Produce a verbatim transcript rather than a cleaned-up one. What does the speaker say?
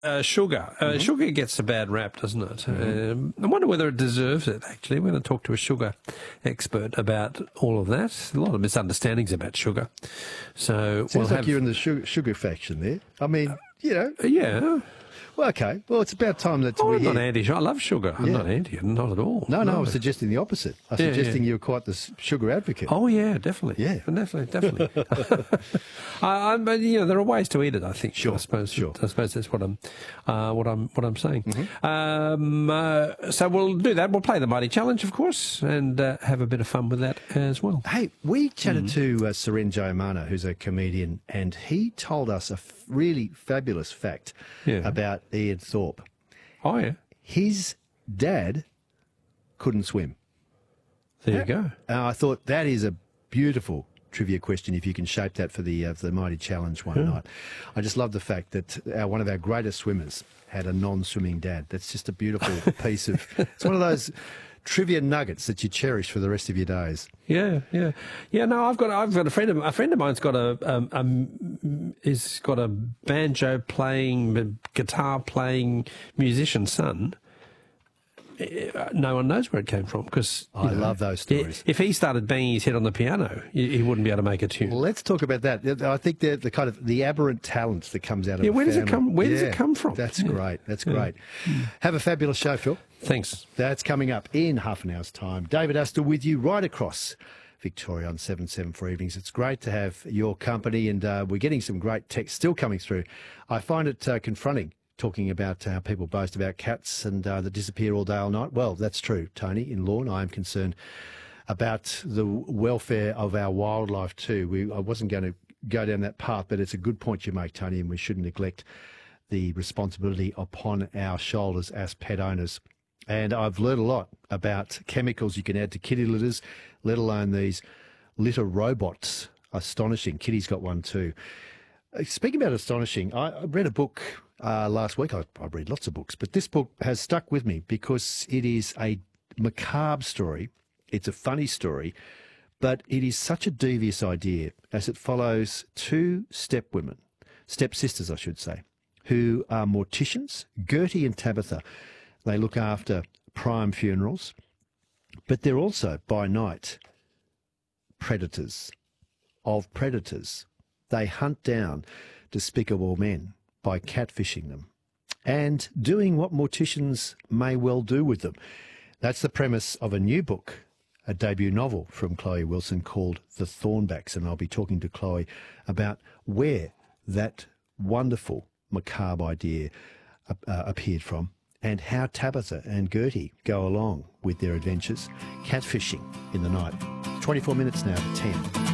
Uh, sugar. Uh, Mm-hmm. Sugar gets a bad rap, doesn't it? Mm-hmm. Um, I wonder whether it deserves it, actually. We're going to talk to a sugar expert about all of that. A lot of misunderstandings about sugar. So Sounds we'll like have, you're in the sugar, sugar faction there. I mean, you know. Yeah. Well, okay. Well, it's about time that Oh, we I'm hear. not anti-sugar. I love sugar. I'm Yeah. not anti it, not at all. No, no, I was suggesting the opposite. I was Yeah, suggesting yeah. you're quite the s- sugar advocate. Oh, yeah, definitely. Yeah. Definitely, definitely. I, I, but, you know, there are ways to eat it, I think. Sure, I suppose, sure. I suppose that's what I'm, uh, what I'm, what I'm saying. Mm-hmm. Um, uh, so we'll do that. We'll play the Mighty Challenge, of course, and uh, have a bit of fun with that as well. Hey, we chatted Mm-hmm. to uh, Seren Jayamana, who's a comedian, and he told us a f- really fabulous fact Yeah. about Ian Thorpe. Oh, yeah. His dad couldn't swim. There you go. Uh, I thought that is a beautiful trivia question if you can shape that for the uh, for the Mighty Challenge one night. I just love the fact that our, one of our greatest swimmers had a non-swimming dad. That's just a beautiful piece of... It's one of those trivia nuggets that you cherish for the rest of your days. Yeah, yeah, yeah. No, I've got I've got a friend of a friend of mine's got a um, um is got a banjo playing, guitar playing musician son. Uh, No one knows where it came from because I love those stories. If he started banging his head on the piano, he he wouldn't be able to make a tune. Well, let's talk about that. I think the the kind of the aberrant talent that comes out of Yeah, a where does it family. come- where does it Yeah, come from? That's Yeah. great. That's great. Have a fabulous show, Phil. Thanks. That's coming up in half an hour's time. David Astor with you right across Victoria on seven seventy-four Evenings. It's great to have your company, and uh, we're getting some great text still coming through. I find it uh, confronting talking about how people boast about cats and uh, that disappear all day, all night. Well, that's true, Tony. In Lorne, I am concerned about the welfare of our wildlife too. We, I wasn't going to go down that path, but it's a good point you make, Tony, and we shouldn't neglect the responsibility upon our shoulders as pet owners. And I've learned a lot about chemicals you can add to kitty litters, let alone these litter robots. Astonishing. Kitty's got one too. Uh, Speaking about astonishing, I I read a book uh, last week. I, I read lots of books, but this book has stuck with me because it is a macabre story. It's a funny story, but it is such a devious idea as it follows two stepwomen, stepsisters, I should say, who are morticians, Gertie and Tabitha. They look after prime funerals, but they're also, by night, predators of predators. They hunt down despicable men by catfishing them and doing what morticians may well do with them. That's the premise of a new book, a debut novel from Chloe Wilson called The Thornbacks, and I'll be talking to Chloe about where that wonderful macabre idea uh, appeared from and how Tabitha and Gertie go along with their adventures catfishing in the night. twenty-four minutes now to ten.